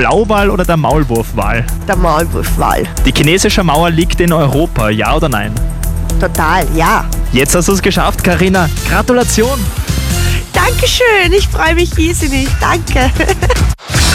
Blauwal oder der Maulwurfwal? Der Maulwurfwal. Die chinesische Mauer liegt in Europa, ja oder nein? Total, ja. Jetzt hast du es geschafft, Carina. Gratulation! Dankeschön, ich freue mich riesig. Danke.